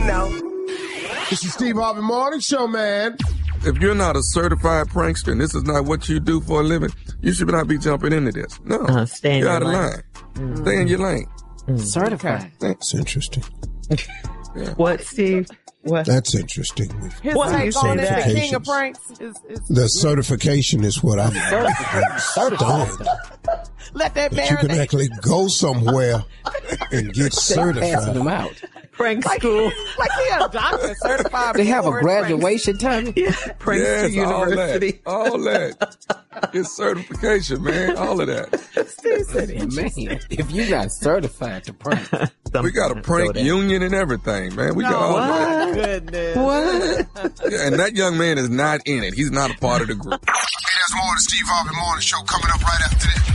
know. This is Steve Harvey Morning Show, man. If you're not a certified prankster and this is not what you do for a living, you should not be jumping into this. No, stay in you're your out of lane. line. Stay in your lane. Certified. That's interesting. Yeah. What, Steve? What? That's interesting. His Why you take on say it, that? the king of pranks. The certification is what I'm stunned. Let that That you can marinate. actually go somewhere and get Passing them certified. out. Prank school. Like he a doctor certified. They have a before pranks. graduation time. Yeah, Princeton University. All that. It's certification, man. All of that. Steve said it. Man, if you got certified to prank, We got a prank union and everything, man. We got all that. Goodness. What? Yeah, and that young man is not in it. He's not a part of the group. Hey, there's more of the Steve Harvey Morning Show coming up right after this.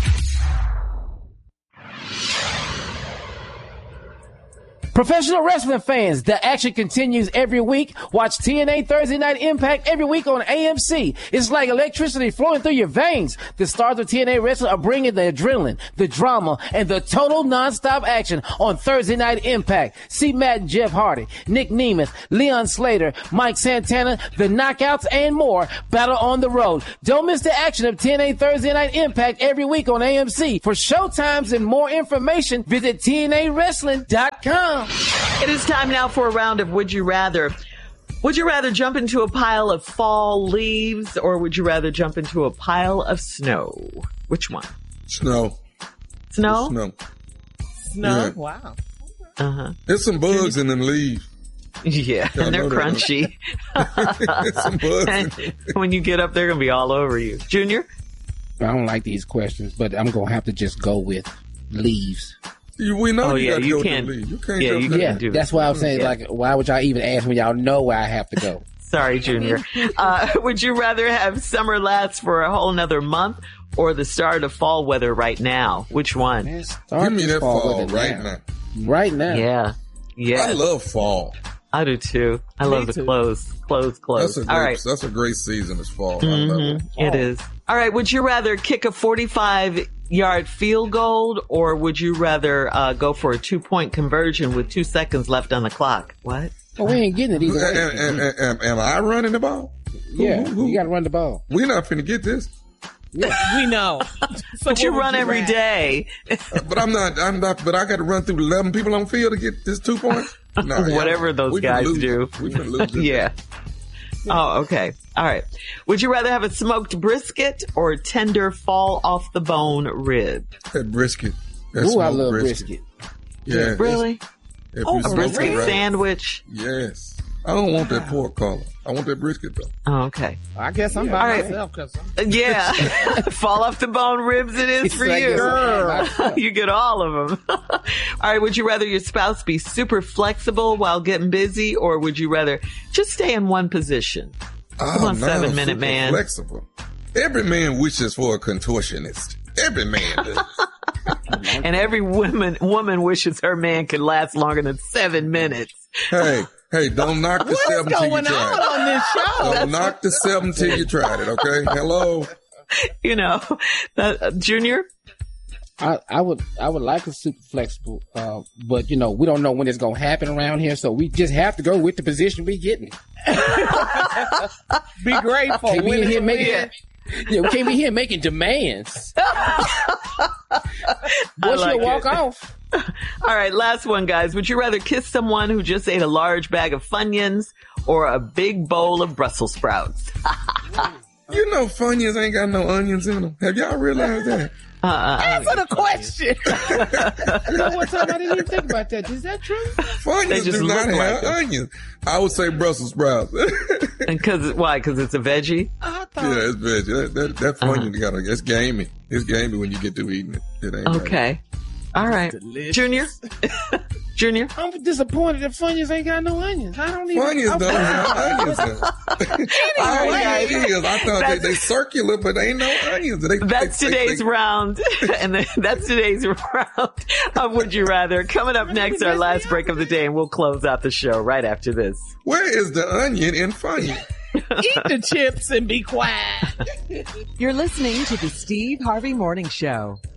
professional wrestling fans, the action continues every week. Watch TNA Thursday Night Impact every week on AMC. It's like electricity flowing through your veins. The stars of TNA Wrestling are bringing the adrenaline, the drama, and the total nonstop action on Thursday Night Impact. See Matt and Jeff Hardy, Nick Nemeth, Leon Slater, Mike Santana, the Knockouts, and more battle on the road. Don't miss the action of TNA Thursday Night Impact every week on AMC. For showtimes and more information, visit TNAWrestling.com. It is time now for a round of Would You Rather. Would you rather jump into a pile of fall leaves or would you rather jump into a pile of snow? Which one? Snow. Snow? Snow. Snow? Yeah. Wow. Uh-huh. There's some bugs in them leaves. Yeah, Yeah, I and they're know that. crunchy. There's some bugs. And when you get up, they're going to be all over you. Junior? I don't like these questions, but I'm going to have to just go with leaves. We know Oh, you yeah, got to you go can't- to the lead. You can't yeah, jump you that. can't do That's why I'm saying, Yeah. like, why would y'all even ask me? Y'all know where I have to go. Sorry, Junior. Would you rather have summer last for a whole nother month or the start of fall weather right now? Which one? Man, start Give me this that fall weather right now. Right now. Yeah. Yeah. I love fall. I do too. I love the too. clothes. That's a All right. that's a great season. Is fall. I love it. It is. All right. Would you rather kick a 45-yard field goal or would you rather go for a 2-point conversion with 2 seconds left on the clock? What? But we ain't getting it either way. Am I running the ball? Yeah, who? you got to run the ball. We're not finna get this. We know. But you run every day. But I'm not. But I got to run through 11 people on field to get this 2 points. Nah, Whatever those we finna guys lose do. it. We finna lose it. Yeah. Oh, okay. All right. Would you rather have a smoked brisket or a tender fall off the bone rib? That brisket. That Ooh, I smoked love brisket. Yeah. Really? If A you smoke brisket it right. sandwich? Yes. I don't want that pork collar. I want that brisket though. Oh, okay. I guess I'm All by right. myself because Yeah. Fall off the bone ribs it is for Like you. this. You get all of them. All right. Would you rather your spouse be super flexible while getting busy or would you rather just stay in one position? Come on, 7-minute super man. Flexible. Every man wishes for a contortionist. Every man does. And every woman wishes her man could last longer than 7 minutes. Hey, don't knock the 7 till you going try on it. on this show? Don't knock the 7 till you tried it, okay? Hello? You know, Junior? I would like a super flexible, but you know, we don't know when it's gonna happen around here, so we just have to go with the position we getting. Be grateful. Can't be When in here it's making, in. yeah, we can't be here making demands. Boy, like she'll walk it. off. All right, last one, guys. Would you rather kiss someone who just ate a large bag of Funyuns or a big bowl of Brussels sprouts? You know Funyuns ain't got no onions in them. Have y'all realized that? Answer the question. You know what time I didn't even think about that. Is that true? Funyuns just do not look like have them. onions. I would say Brussels sprouts. And why? Because it's a veggie? I thought Yeah, it's veggie. That Funyun got it's gamey. It's gamey when you get through eating it. It ain't Okay. All right. delicious. Junior? Junior? I'm disappointed that Funyuns ain't got no onions. I don't even. Funyuns don't have onions in them. All right, I guys. I thought they circular, but they ain't no onions. That's today's round. And that's today's round of Would You Rather. Coming up next, our last break of the day, and we'll close out the show right after this. Where is the onion in Funyun? Eat the chips and be quiet. You're listening to the Steve Harvey Morning Show.